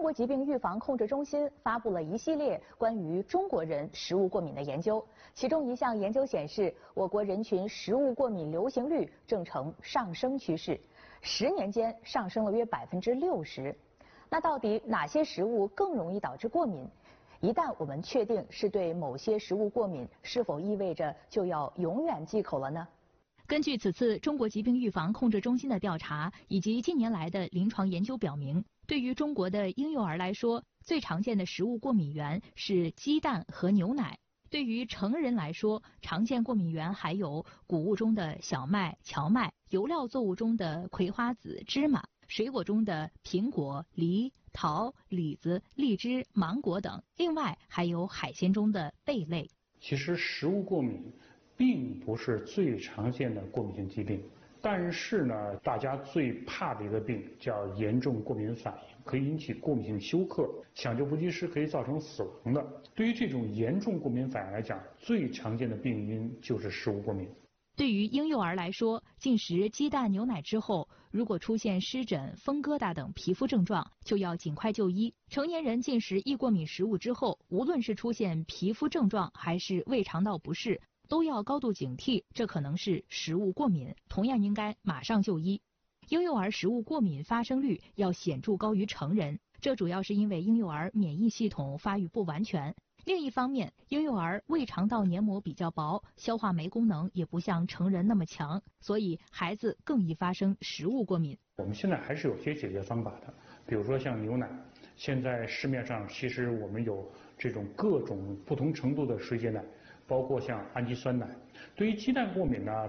国疾病预防控制中心发布了一系列关于中国人食物过敏的研究，其中一项研究显示，我国人群食物过敏流行率正呈上升趋势，10年间上升了约60%。那到底哪些食物更容易导致过敏？一旦我们确定是对某些食物过敏，是否意味着就要永远忌口了呢？根据此次中国疾病预防控制中心的调查以及近年来的临床研究表明，对于中国的婴幼儿来说，最常见的食物过敏源是鸡蛋和牛奶。对于成人来说，常见过敏源还有谷物中的小麦、荞麦，油料作物中的葵花籽、芝麻，水果中的苹果、梨、桃、李子、荔枝、芒果等，另外还有海鲜中的贝类。 其实食物过敏并不是最常见的过敏性疾病，但是呢，大家最怕的一个病叫严重过敏反应，可以引起过敏性休克，抢救不及时可以造成死亡的。对于这种严重过敏反应来讲，最常见的病因就是食物过敏。 对于婴幼儿来说，进食鸡蛋、牛奶之后，如果出现湿疹、风疙瘩等皮肤症状，就要尽快就医。成年人进食易过敏食物之后，无论是出现皮肤症状还是胃肠道不适，都要高度警惕，这可能是食物过敏，同样应该马上就医。婴幼儿食物过敏发生率要显著高于成人，这主要是因为婴幼儿免疫系统发育不完全。另一方面，婴幼儿胃肠道黏膜比较薄，消化酶功能也不像成人那么强，所以孩子更易发生食物过敏。 我们现在还是有些解决方法的，比如说像牛奶，现在市面上其实我们有这种各种不同程度的水解奶，包括像氨基酸奶。对于鸡蛋过敏呢，